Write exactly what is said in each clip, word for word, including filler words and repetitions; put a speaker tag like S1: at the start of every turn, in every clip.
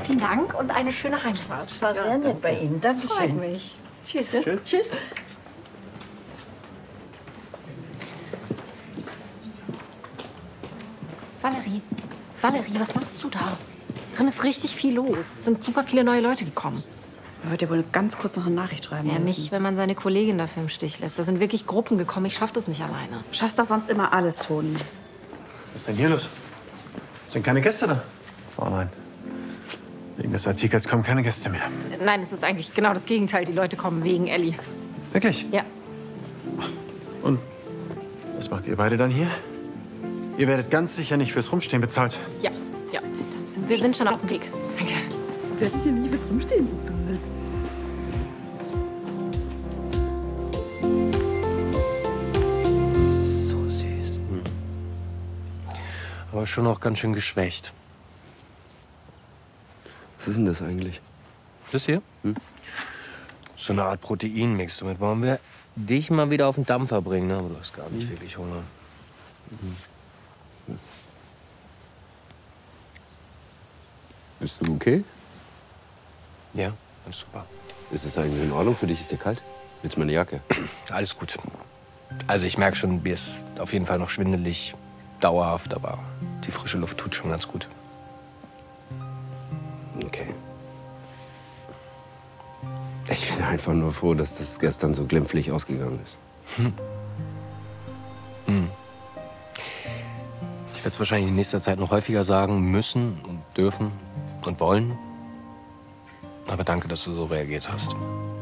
S1: Vielen Dank und eine schöne Heimfahrt.
S2: War sehr nett bei Ihnen.
S1: Das
S2: Dankeschön.
S1: freut mich. Tschüss.
S2: Tschüss. Tschüss.
S1: Valerie, Valerie, was machst du da? Drin ist richtig viel los. Es sind super viele neue Leute gekommen.
S3: Er wird ja wohl ganz kurz noch eine Nachricht schreiben.
S1: Ja, nicht, wenn man seine Kollegin dafür im Stich lässt. Da sind wirklich Gruppen gekommen. Ich schaff das nicht alleine.
S3: Du schaffst doch sonst immer alles, Toni.
S4: Was ist denn hier los? Sind keine Gäste da? Oh nein. Wegen des Artikels kommen keine Gäste mehr.
S1: Nein, es ist eigentlich genau das Gegenteil. Die Leute kommen wegen Ellie.
S4: Wirklich?
S1: Ja.
S4: Und was macht ihr beide dann hier? Ihr werdet ganz sicher nicht fürs Rumstehen bezahlt.
S1: Ja, ja. Wir sind schon auf dem Weg. Danke.
S3: Wir werden hier nie mit rumstehen.
S5: So süß. Hm. Aber schon auch ganz schön geschwächt.
S6: Was ist denn das eigentlich?
S5: Das hier? Hm? So eine Art Proteinmix. Damit wollen wir dich mal wieder auf den Dampfer bringen, ne? Aber du hast gar nicht hm. wirklich Hunger.
S6: Hm. Bist du okay?
S5: Ja, alles super.
S6: Ist es eigentlich in Ordnung für dich? Ist dir kalt? Willst du meine Jacke?
S5: Alles gut. Also ich merke schon, mir ist auf jeden Fall noch schwindelig, dauerhaft, aber die frische Luft tut schon ganz gut.
S6: Okay. Ich bin einfach nur froh, dass das gestern so glimpflich ausgegangen ist.
S5: Hm. Hm. Ich werde es wahrscheinlich in nächster Zeit noch häufiger sagen müssen und dürfen und wollen. Aber danke, dass du so reagiert hast.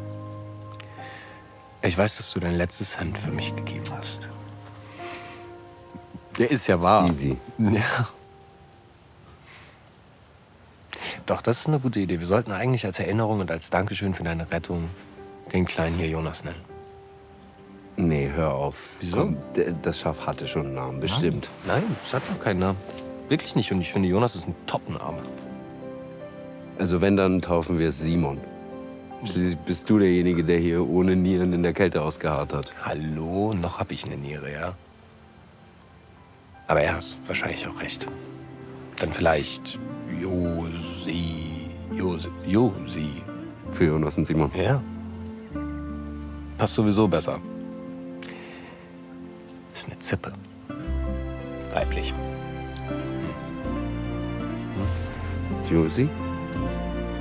S5: Ich weiß, dass du dein letztes Hemd für mich gegeben hast. Der ist ja wahr.
S6: Easy.
S5: Ja. Doch, das ist eine gute Idee. Wir sollten eigentlich als Erinnerung und als Dankeschön für deine Rettung den Kleinen hier Jonas nennen.
S6: Nee, hör auf.
S5: Wieso?
S6: Komm, das Schaf hatte schon einen Namen, bestimmt.
S5: Nein, Nein, es hat doch keinen Namen. Wirklich nicht. Und ich finde, Jonas ist ein Top-Name.
S6: Also wenn, dann taufen wir es Simon. Schließlich bist du derjenige, der hier ohne Nieren in der Kälte ausgeharrt hat.
S5: Hallo, noch hab ich eine Niere, ja? Aber er hast wahrscheinlich auch recht. Dann vielleicht Josi, Josi, Josi.
S6: Für Jonas und Simon.
S5: Ja. Passt sowieso besser. Ist eine Zippe. Weiblich.
S6: Josi?